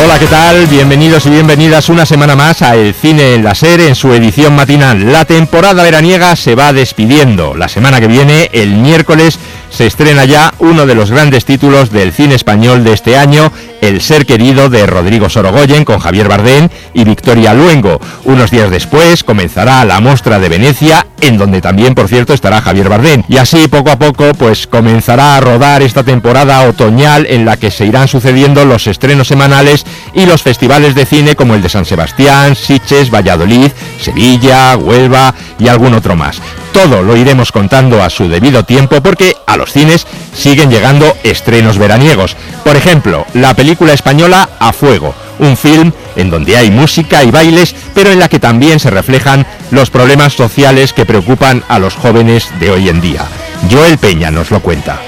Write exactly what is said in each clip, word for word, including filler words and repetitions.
Hola, ¿qué tal? Bienvenidos y bienvenidas una semana más a El Cine en la Ser en su edición matinal. La temporada veraniega se va despidiendo. La semana que viene, el miércoles, se estrena ya uno de los grandes títulos del cine español de este año, El Ser Querido, de Rodrigo Sorogoyen, con Javier Bardem y Victoria Luengo. Unos días después comenzará la Mostra de Venecia, en donde también, por cierto, estará Javier Bardem. Y así, poco a poco, pues comenzará a rodar esta temporada otoñal en la que se irán sucediendo los estrenos semanales y los festivales de cine como el de San Sebastián, Sitges, Valladolid, Sevilla, Huelva y algún otro más. Todo lo iremos contando a su debido tiempo porque a los cines siguen llegando estrenos veraniegos. Por ejemplo, la película española A Fuego, un film en donde hay música y bailes, pero en la que también se reflejan los problemas sociales que preocupan a los jóvenes de hoy en día. Joel Peña nos lo cuenta.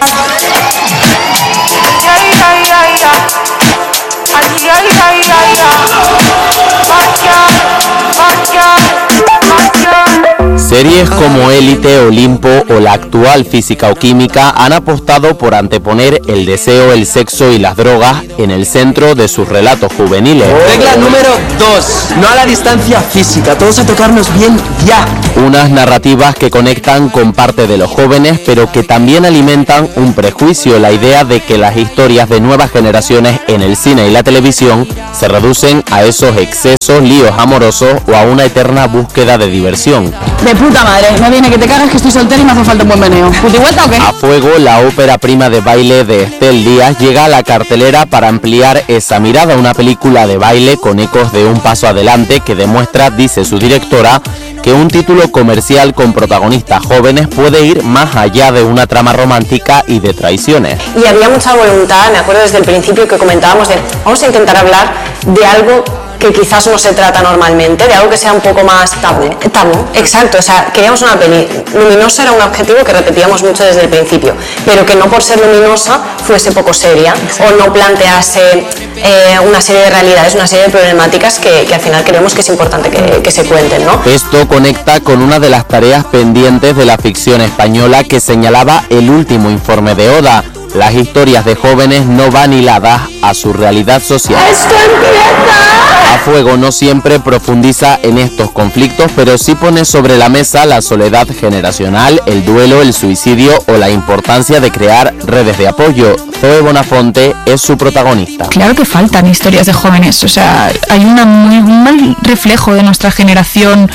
Series como Élite, Olimpo o la actual Física o Química han apostado por anteponer el deseo, el sexo y las drogas en el centro de sus relatos juveniles. Regla número dos, no a la distancia física, todos a tocarnos bien ya. Unas narrativas que conectan con parte de los jóvenes, pero que también alimentan un prejuicio, la idea de que las historias de nuevas generaciones en el cine y la televisión se reducen a esos excesos, líos amorosos o a una eterna búsqueda de diversión. De puta madre, me viene que te cagas que estoy soltera y me hace falta un buen meneo. ¿Puti vuelta o qué? A Fuego, la ópera prima de baile de Estel Díaz, llega a la cartelera para ampliar esa mirada, una película de baile con ecos de un paso adelante que demuestra, dice su directora, que un título comercial con protagonistas jóvenes puede ir más allá de una trama romántica y de traiciones. Y había mucha voluntad, me acuerdo desde el principio que comentábamos de vamos a intentar hablar de algo que quizás no se trata normalmente, de algo que sea un poco más tabú. Tabú, exacto, o sea, queríamos una peli luminosa, era un objetivo que repetíamos mucho desde el principio, pero que no por ser luminosa fuese poco seria o no plantease eh, una serie de realidades, una serie de problemáticas que, que al final creemos que es importante que, que se cuenten, ¿no? Esto conecta con una de las tareas pendientes de la ficción española que señalaba el último informe de Oda. Las historias de jóvenes no van hiladas a su realidad social. ¡Esto empieza! A Fuego no siempre profundiza en estos conflictos, pero sí pone sobre la mesa la soledad generacional, el duelo, el suicidio o la importancia de crear redes de apoyo. Zoe Bonafonte es su protagonista. Claro que faltan historias de jóvenes, o sea, hay una muy, un mal reflejo de nuestra generación,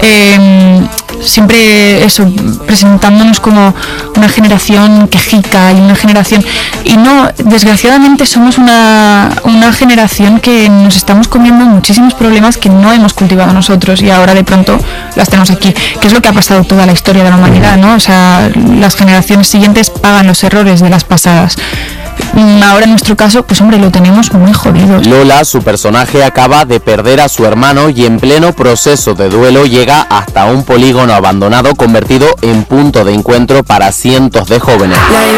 eh, siempre eso, presentándonos como una generación quejica y una generación, y no, desgraciadamente somos una, una generación que nos estamos comiendo muchísimos problemas que no hemos cultivado nosotros y ahora de pronto las tenemos aquí, que es lo que ha pasado toda la historia de la humanidad, ¿no? O sea, las generaciones siguientes pagan los errores de las pasadas. Ahora en nuestro caso, pues hombre, lo tenemos muy jodido. Lola, su personaje, acaba de perder a su hermano y en pleno proceso de duelo llega hasta un polígono abandonado convertido en punto de encuentro para cientos de jóvenes.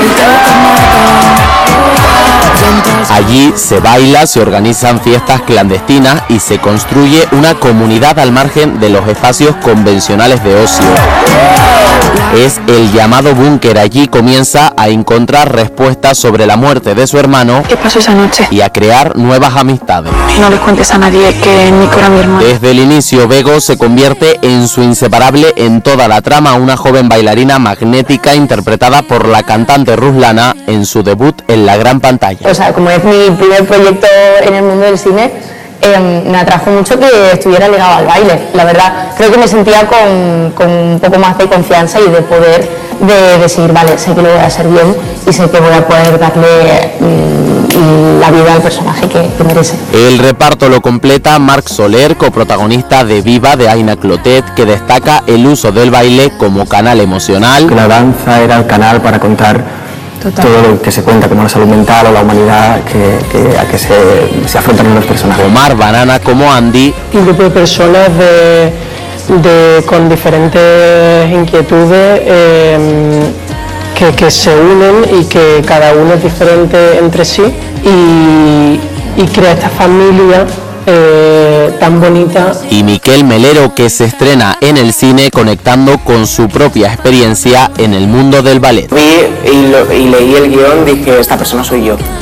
Allí se baila, se organizan fiestas clandestinas y se construye una comunidad al margen de los espacios convencionales de ocio. Es el llamado búnker. Allí comienza a encontrar respuestas sobre la muerte de su hermano. ¿Qué pasó esa noche? Y a crear nuevas amistades. No les cuentes a nadie que Nico era mi hermano. Desde el inicio, Bego se convierte en su inseparable en toda la trama, una joven bailarina magnética interpretada por la cantante Ruslana en su debut en la gran pantalla. O sea, como es mi primer proyecto en el mundo del cine, eh, me atrajo mucho que estuviera ligado al baile. La verdad, creo que me sentía con, con un poco más de confianza y de poder de decir, vale, sé que lo voy a hacer bien y sé que voy a poder darle mm, la vida al personaje que, que merece. El reparto lo completa Marc Soler, coprotagonista de Viva de Aina Clotet, que destaca el uso del baile como canal emocional. La danza era el canal para contar Total. todo lo que se cuenta como la salud mental o la humanidad que, que, a que se, se afrontan los personajes. Omar Banana como Andy. Un grupo de personas de, de, con diferentes inquietudes eh, que, que se unen y que cada uno es diferente entre sí y, y crea esta familia eh, tan bonita. Y Miquel Melero, que se estrena en el cine conectando con su propia experiencia en el mundo del ballet. Vi y, lo, y leí el guión, dije, esta persona soy yo.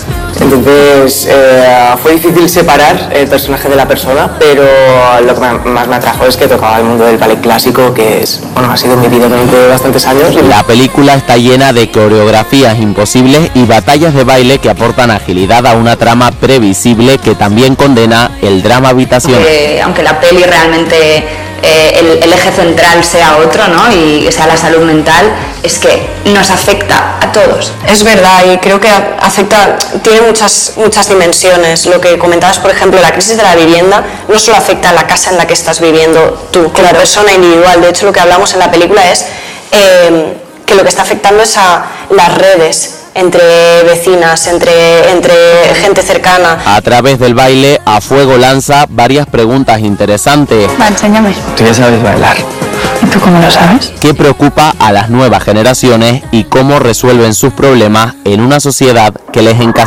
Entonces eh, fue difícil separar el personaje de la persona, pero lo que más me atrajo es que tocaba el mundo del ballet clásico, que es, bueno, ha sido mi vida durante bastantes años. La película está llena de coreografías imposibles y batallas de baile que aportan agilidad a una trama previsible que también condena el drama habitacional. Aunque, aunque la peli realmente eh, el, el eje central sea otro, ¿no? Y sea la salud mental, es que nos afecta a todos. Es verdad, y creo que afecta, tiene muchas, muchas dimensiones. Lo que comentabas, por ejemplo, la crisis de la vivienda no solo afecta a la casa en la que estás viviendo tú, como claro. persona individual. De hecho, lo que hablamos en la película es eh, que lo que está afectando es a las redes entre vecinas, entre, entre gente cercana. A través del baile, A Fuego lanza varias preguntas interesantes. Va, enséñame. Tú ya sabes bailar. ¿Y tú cómo lo sabes? ¿Qué preocupa a las nuevas generaciones y cómo resuelven sus problemas en una sociedad que les encasilla?